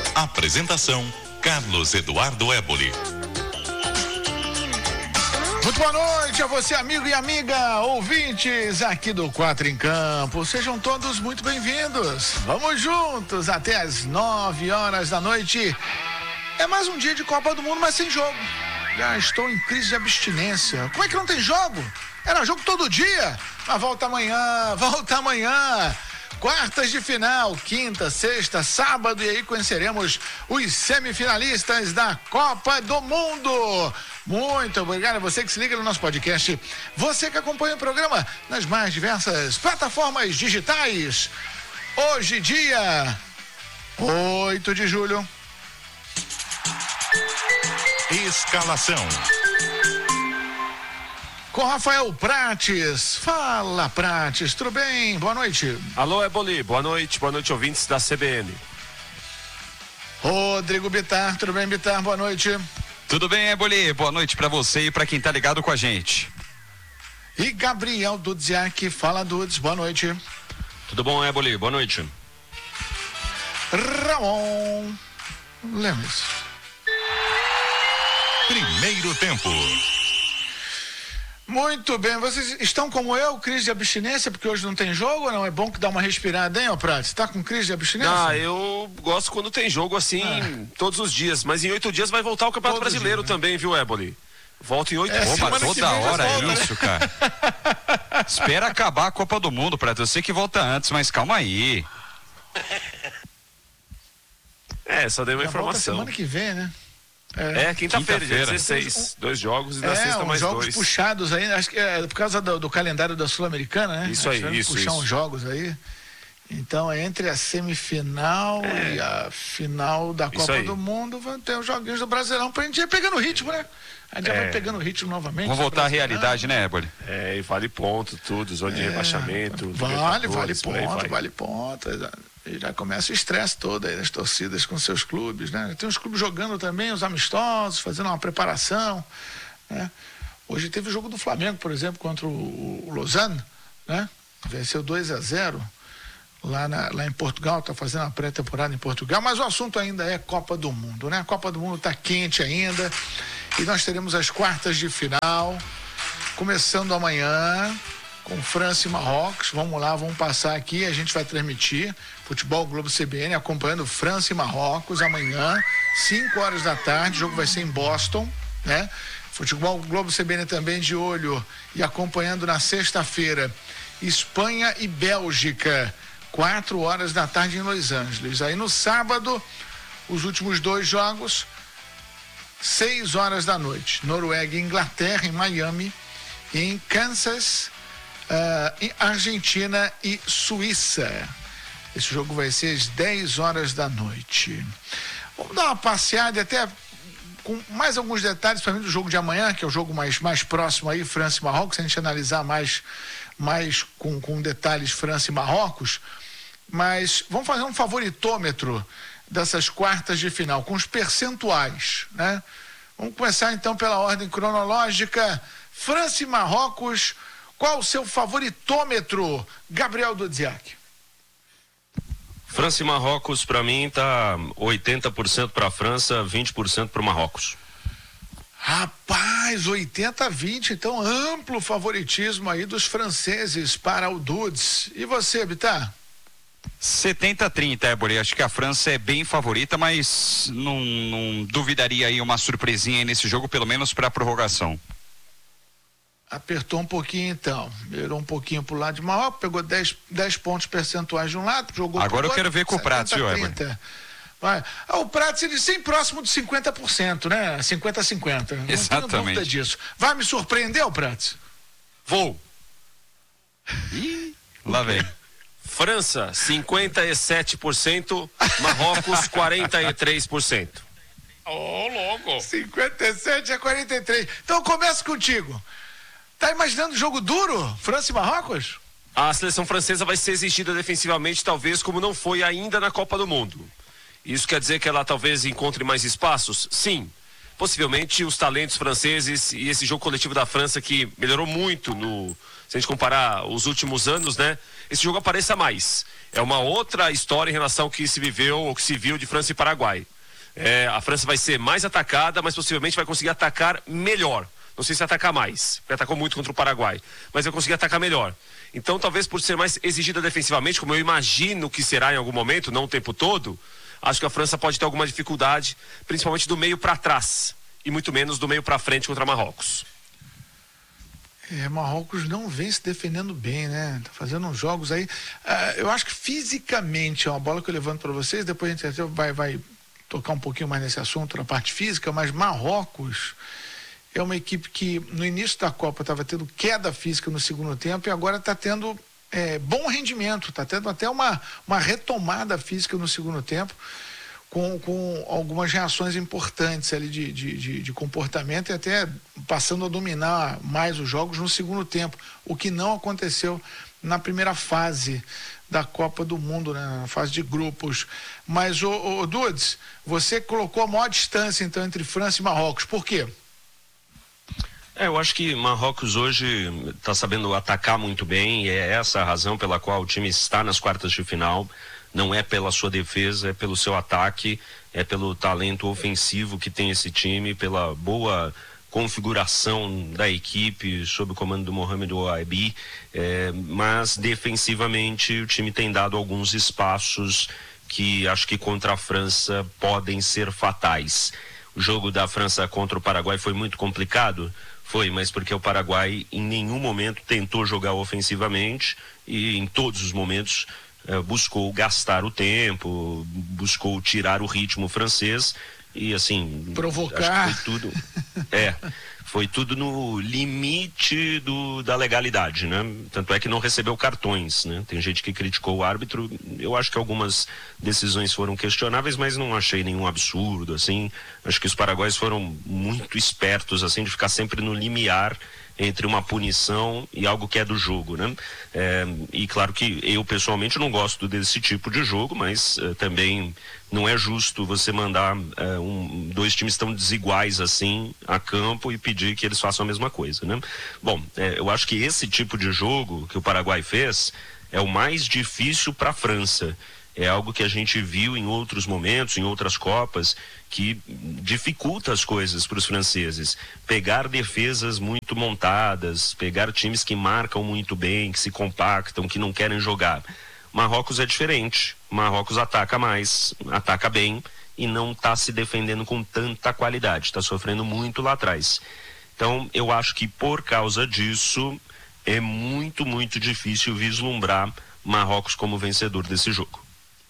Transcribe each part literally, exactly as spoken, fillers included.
Apresentação: Carlos Eduardo Éboli. Muito boa noite a você, amigo e amiga, ouvintes aqui do Quatro em Campo. Sejam todos muito bem-vindos. Vamos juntos até as nove horas da noite. É mais um dia de Copa do Mundo, mas sem jogo. Já estou em crise de abstinência. Como é que não tem jogo? Era jogo todo dia. Mas volta amanhã, volta amanhã. Quartas de final, quinta, sexta, sábado, e aí conheceremos os semifinalistas da Copa do Mundo. Muito obrigado a você que se liga no nosso podcast, você que acompanha o programa nas mais diversas plataformas digitais. Hoje, dia oito de julho. Escalação. Com Rafael Prates. Fala, Prates, tudo bem? Boa noite. Alô, Éboli, boa noite, boa noite, ouvintes da C B N. Rodrigo Bittar, tudo bem, Bittar? Boa noite. Tudo bem, Éboli? Boa noite pra você e pra quem tá ligado com a gente. E Gabriel Dudziak, fala, Dudes, boa noite. Tudo bom, Éboli? Boa noite. Ramon Lemes. Primeiro tempo. Muito bem, vocês estão como eu, crise de abstinência, porque hoje não tem jogo ou não? É bom que dá uma respirada, hein, ô Prates? Tá com crise de abstinência? Ah, eu gosto quando tem jogo assim, ah. todos os dias, mas em oito dias vai voltar o Campeonato todos Brasileiro dias, né? Também, viu, Éboli? Volta em oito é, dias. Opa, toda hora é volta, isso, né? Cara. Espera acabar a Copa do Mundo, Prates. Eu sei que volta antes, mas calma aí. É, só dei uma Já informação. Semana que vem, né? É, é quinta-feira, dia dezesseis. Dois jogos e na é, sexta mais jogos dois. puxados aí, acho que é por causa do, do calendário da Sul-Americana, né? Isso aí, acho isso, puxar isso. uns jogos aí. Então, entre a semifinal é. e a final da Copa do Mundo, vão ter os joguinhos do Brasileirão pra gente ir pegando ritmo, né? A gente é. já vai pegando ritmo novamente. Vamos voltar à realidade, né, Éboli? É, e vale ponto, tudo, zona de é. rebaixamento. Vale, vale ponto, vale ponto. E já começa o estresse todo aí das torcidas com seus clubes, né? Tem os clubes jogando também, os amistosos, fazendo uma preparação, né? Hoje teve o jogo do Flamengo, por exemplo, contra o, o Lausanne, né? Venceu dois a zero lá, na, lá em Portugal, tá fazendo a pré-temporada em Portugal, mas o assunto ainda é Copa do Mundo, né? A Copa do Mundo tá quente ainda e nós teremos as quartas de final, começando amanhã, com França e Marrocos. Vamos lá, vamos passar aqui, a gente vai transmitir Futebol Globo C B N acompanhando França e Marrocos amanhã, cinco horas da tarde, o jogo vai ser em Boston, né? Futebol Globo C B N também de olho e acompanhando na sexta-feira Espanha e Bélgica, quatro horas da tarde em Los Angeles. Aí no sábado, os últimos dois jogos, seis horas da noite, Noruega e Inglaterra em Miami, e em Kansas, Uh, em Argentina e Suíça. Esse jogo vai ser às dez horas da noite. Vamos dar uma passeada e até com mais alguns detalhes para mim do jogo de amanhã, que é o jogo mais, mais próximo aí, França e Marrocos, a gente analisar mais, mais com, com detalhes França e Marrocos, mas vamos fazer um favoritômetro dessas quartas de final, com os percentuais, né? Vamos começar então pela ordem cronológica. França e Marrocos. Qual o seu favoritômetro, Gabriel Dudziak? França e Marrocos, para mim, tá oitenta por cento para a França, vinte por cento para o Marrocos. Rapaz, oitenta a vinte, então amplo favoritismo aí dos franceses para o Dudes. E você, Bittar? setenta a trinta, Éboli. Acho que a França é bem favorita, mas não, não duvidaria aí uma surpresinha aí nesse jogo, pelo menos para a prorrogação. Apertou um pouquinho então, virou um pouquinho pro lado de Marrocos, pegou dez, dez pontos percentuais de um lado, jogou agora eu quero ver com o Prates, viu, Vai. Ah, o Prates, ele sempre próximo de cinquenta por cento, né? cinquenta a cinquenta. Não exatamente. tenho dúvida disso. Vai me surpreender, o Prates? Vou. Ih, lá vem. França, cinquenta e sete por cento, Marrocos, quarenta e três por cento. Ô, oh, louco. cinquenta e sete a quarenta e três. Então começo contigo. Tá imaginando jogo duro, França e Marrocos? A seleção francesa vai ser exigida defensivamente, talvez como não foi ainda na Copa do Mundo. Isso quer dizer que ela talvez encontre mais espaços? Sim. possivelmente os talentos franceses e esse jogo coletivo da França que melhorou muito no, se a gente comparar os últimos anos, né? Esse jogo apareça mais. É uma outra história em relação ao que se viveu ou que se viu de França e Paraguai. É, a França vai ser mais atacada, mas possivelmente vai conseguir atacar melhor. Não sei se atacar mais, porque atacou muito contra o Paraguai, mas vai conseguir atacar melhor. Então, talvez por ser mais exigida defensivamente, como eu imagino que será em algum momento, não o tempo todo, acho que a França pode ter alguma dificuldade, principalmente do meio para trás, e muito menos do meio para frente contra Marrocos. É, Marrocos não vem se defendendo bem, né? Tá fazendo uns jogos aí. Uh, eu acho que fisicamente, é uma bola que eu levanto para vocês, depois a gente vai, vai tocar um pouquinho mais nesse assunto, na parte física, mas Marrocos é uma equipe que no início da Copa estava tendo queda física no segundo tempo e agora está tendo é, bom rendimento, está tendo até uma, uma retomada física no segundo tempo, com, com algumas reações importantes ali de, de, de, de comportamento e até passando a dominar mais os jogos no segundo tempo, o que não aconteceu na primeira fase da Copa do Mundo, né, na fase de grupos. Mas, ô, ô Dudes, você colocou a maior distância então entre França e Marrocos, por quê? É, eu acho que Marrocos hoje está sabendo atacar muito bem e é essa a razão pela qual o time está nas quartas de final. Não é pela sua defesa, é pelo seu ataque, é pelo talento ofensivo que tem esse time, pela boa configuração da equipe sob o comando do Mohamed Ouabi, é, mas defensivamente o time tem dado alguns espaços que acho que contra a França podem ser fatais. O jogo da França contra o Paraguai foi muito complicado? Foi, mas porque o Paraguai em nenhum momento tentou jogar ofensivamente e em todos os momentos uh, buscou gastar o tempo, buscou tirar o ritmo francês e assim... provocar. Acho que foi tudo, é, foi tudo no limite do, da legalidade, né? Tanto é que não recebeu cartões, né? Tem gente que criticou o árbitro, eu acho que algumas decisões foram questionáveis, mas não achei nenhum absurdo, assim. Acho que os paraguaios foram muito espertos, assim, de ficar sempre no limiar entre uma punição e algo que é do jogo, né? É, e claro que eu pessoalmente não gosto desse tipo de jogo, mas uh, também não é justo você mandar uh, um, dois times tão desiguais assim a campo e pedir que eles façam a mesma coisa, né? Bom, é, eu acho que esse tipo de jogo que o Paraguai fez é o mais difícil para a França. É algo que a gente viu em outros momentos, em outras Copas, que dificulta as coisas para os franceses. Pegar defesas muito montadas, pegar times que marcam muito bem, que se compactam, que não querem jogar. Marrocos é diferente. Marrocos ataca mais, ataca bem e não está se defendendo com tanta qualidade. Está sofrendo muito lá atrás. Então, eu acho que por causa disso, é muito, muito difícil vislumbrar Marrocos como vencedor desse jogo.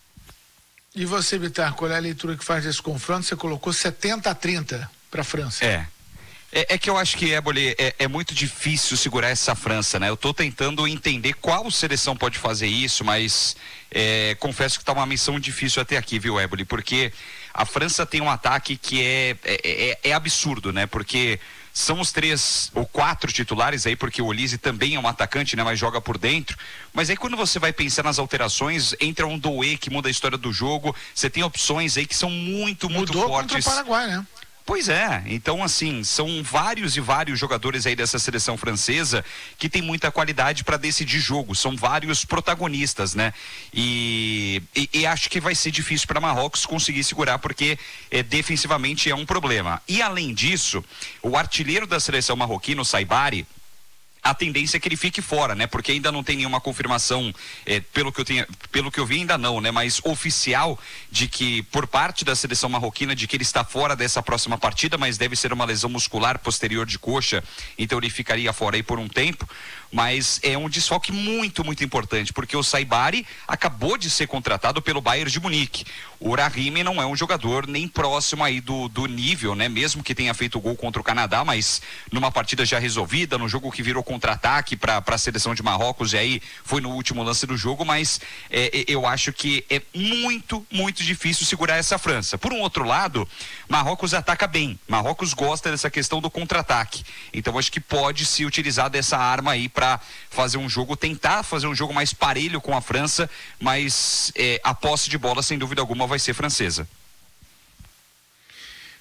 E você, Bitar, qual é a leitura que faz desse confronto? Você colocou setenta a trinta para a França. É. É, é que eu acho que, Éboli, é, é muito difícil segurar essa França, né? Eu tô tentando entender qual seleção pode fazer isso, mas é, confesso que tá uma missão difícil até aqui, viu, Éboli? Porque a França tem um ataque que é, é, é, é absurdo, né? Porque são os três ou quatro titulares aí, porque o Olise também é um atacante, né? Mas joga por dentro. Mas aí quando você vai pensar nas alterações, entra um Doué que muda a história do jogo. Você tem opções aí que são muito, muito Mudou fortes. Contra o Paraguai, né? Pois é, então assim, são vários e vários jogadores aí dessa seleção francesa que tem muita qualidade para decidir jogo, são vários protagonistas, né? E, e, e acho que vai ser difícil para Marrocos conseguir segurar, porque é, defensivamente é um problema. E além disso, o artilheiro da seleção marroquina, o Saibari, a tendência é que ele fique fora, né? Porque ainda não tem nenhuma confirmação, é, pelo que eu tenho, pelo que eu vi ainda não, né? Mas oficial de que, por parte da seleção marroquina, de que ele está fora dessa próxima partida, mas deve ser uma lesão muscular posterior de coxa, então ele ficaria fora aí por um tempo. Mas é um desfalque muito, muito importante, porque o Saibari acabou de ser contratado pelo Bayern de Munique. O Rahimi não é um jogador nem próximo aí do, do nível, né? Mesmo que tenha feito gol contra o Canadá, mas numa partida já resolvida, num jogo que virou contra-ataque para a seleção de Marrocos, e aí foi no último lance do jogo, mas é, eu acho que é muito, muito difícil segurar essa França. Por um outro lado, Marrocos ataca bem, Marrocos gosta dessa questão do contra-ataque, então acho que pode se utilizar dessa arma aí para fazer um jogo, tentar fazer um jogo mais parelho com a França, mas é, a posse de bola, sem dúvida alguma, vai ser francesa.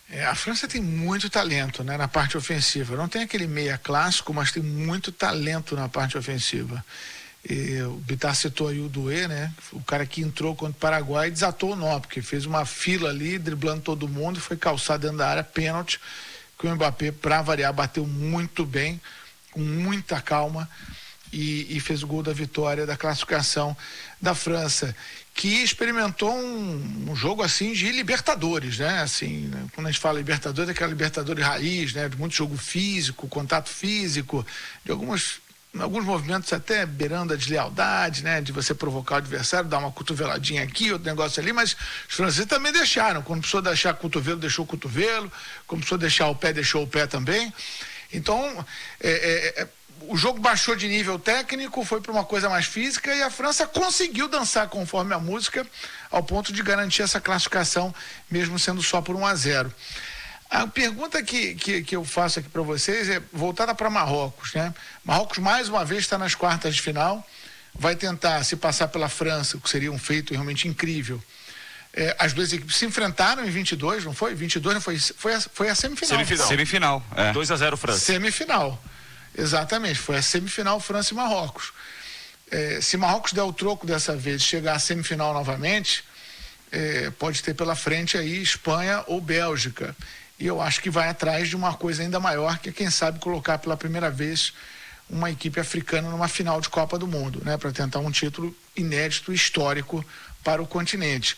É, a França tem muito talento, né, na parte ofensiva. Não tem aquele meia clássico, mas tem muito talento na parte ofensiva. E o Bitar citou aí o Doué, né? O cara que entrou contra o Paraguai e desatou o nó, porque fez uma fila ali, driblando todo mundo, e foi calçado dentro da área, pênalti, que o Mbappé, para variar, bateu muito bem, com muita calma, e, e fez o gol da vitória, da classificação da França, que experimentou um, um jogo assim de Libertadores, né? Assim, né? Quando a gente fala Libertadores, é aquela Libertadores raiz, né? De muito jogo físico, contato físico, de algumas... em alguns movimentos até beirando a deslealdade, né? De você provocar o adversário, dar uma cotoveladinha aqui, outro negócio ali, mas os franceses também deixaram. Quando precisou deixar o cotovelo, deixou o cotovelo. Quando precisou deixar o pé, deixou o pé também. Então, é, é, é, o jogo baixou de nível técnico, foi para uma coisa mais física e a França conseguiu dançar conforme a música, ao ponto de garantir essa classificação, mesmo sendo só por um a zero. A pergunta que, que, que eu faço aqui para vocês é voltada para Marrocos, né? Marrocos mais uma vez está nas quartas de final, vai tentar se passar pela França, o que seria um feito realmente incrível. É, as duas equipes se enfrentaram em vinte e dois, não foi? vinte e dois não foi? Foi a, foi a semifinal. Semifinal. Semifinal, é. dois a zero França. Semifinal, exatamente, foi a semifinal França e Marrocos. É, se Marrocos der o troco dessa vez, chegar à semifinal novamente, é, pode ter pela frente aí Espanha ou Bélgica. E eu acho que vai atrás de uma coisa ainda maior, que é, quem sabe, colocar pela primeira vez uma equipe africana numa final de Copa do Mundo, né? Para tentar um título inédito, histórico para o continente.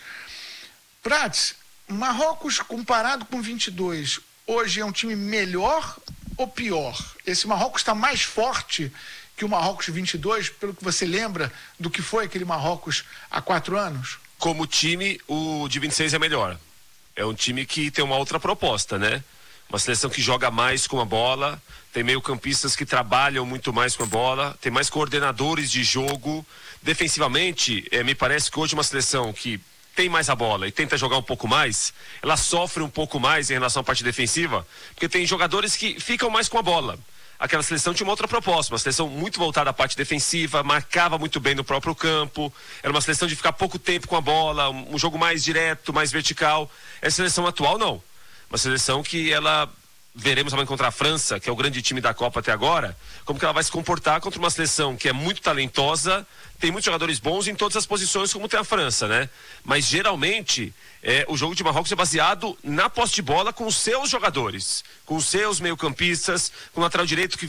Prats, Marrocos comparado com vinte e dois, hoje é um time melhor ou pior? Esse Marrocos está mais forte que o Marrocos vinte e dois, pelo que você lembra do que foi aquele Marrocos há quatro anos? Como time, o de vinte e seis é melhor. É um time que tem uma outra proposta, né? Uma seleção que joga mais com a bola, tem meio-campistas que trabalham muito mais com a bola, tem mais coordenadores de jogo. Defensivamente, é, me parece que hoje uma seleção que tem mais a bola e tenta jogar um pouco mais, ela sofre um pouco mais em relação à parte defensiva, porque tem jogadores que ficam mais com a bola. Aquela seleção tinha uma outra proposta, uma seleção muito voltada à parte defensiva, marcava muito bem no próprio campo, era uma seleção de ficar pouco tempo com a bola, um, um jogo mais direto, mais vertical. Essa seleção atual não, uma seleção que ela, veremos amanhã contra a França, que é o grande time da Copa até agora, como que ela vai se comportar contra uma seleção que é muito talentosa, tem muitos jogadores bons em todas as posições, como tem a França, né? Mas geralmente é, o jogo de Marrocos é baseado na posse de bola com os seus jogadores, com os seus meio-campistas, com o lateral direito que